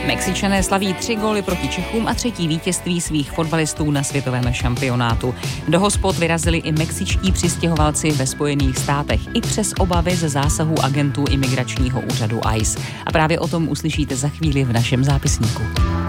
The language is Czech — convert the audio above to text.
Mexičané slaví 3 góly proti Čechům a 3. vítězství svých fotbalistů na světovém šampionátu. Do hospod vyrazili i mexičtí přistěhovalci ve Spojených státech i přes obavy ze zásahu agentů imigračního úřadu ICE. A právě o tom uslyšíte za chvíli v našem zápisníku.